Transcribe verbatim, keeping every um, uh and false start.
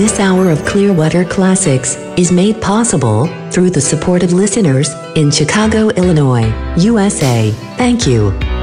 This hour of Clearwater Classics is made possible through the support of listeners in Chicago, Illinois, U S A. Thank you.